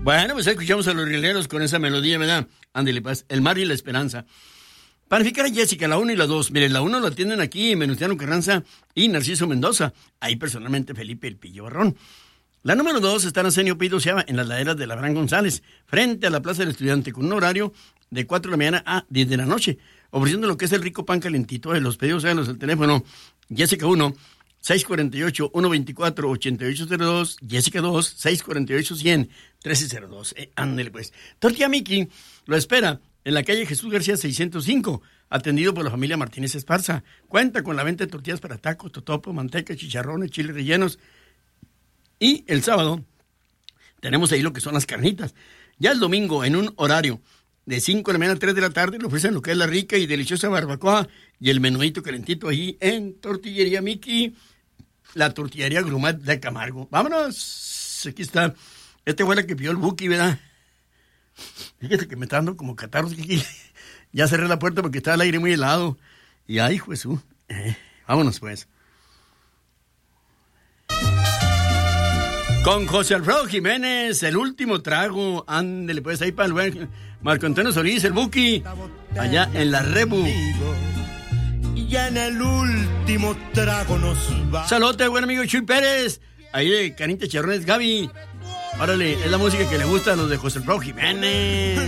Bueno, pues escuchamos a los rieleros con esa melodía, ¿verdad? Ándale, pues, el mar y la esperanza. Panificar a Jessica, la 1 y la 2. Miren, la 1 la atienden aquí en Venustiano Carranza y Narciso Mendoza. Ahí personalmente Felipe El Pillo Barrón. La número 2 está en Arsenio Pito Seaba, en las laderas de Abraham González, frente a la Plaza del Estudiante, con un horario de 4 de la mañana a 10 de la noche, ofreciendo lo que es el rico pan calentito. Los pedidos, háganos al teléfono Jessica 1, 648-124-8802, Jessica 2, 648-100-1302. Ándale pues. Tortilla Miki lo espera en la calle Jesús García 605, atendido por la familia Martínez Esparza. Cuenta con la venta de tortillas para tacos, totopo, manteca, chicharrones, chiles rellenos. Y el sábado tenemos ahí lo que son las carnitas. Ya el domingo, en un horario de 5 de la mañana a 3 de la tarde, le ofrecen lo que es la rica y deliciosa barbacoa y el menudito calentito ahí en Tortillería Miki, la tortillería Grumat de Camargo. ¡Vámonos! Aquí está. Este fue la que pidió el Buki, ¿verdad? Fíjate que me está dando como catarros aquí. Ya cerré la puerta porque está el aire muy helado. Y ay, Jesús. Vámonos, pues. Con José Alfredo Jiménez, el último trago. Ándele, pues, ahí para el buen Marco Antonio Solís, el Buki, allá en la Rebu. Y ya en el último trago nos va. Saludos, buen amigo Chuy Pérez. Ahí de Canita Charrones, Gaby. Órale, es la música que le gusta a los de José Alfredo Jiménez.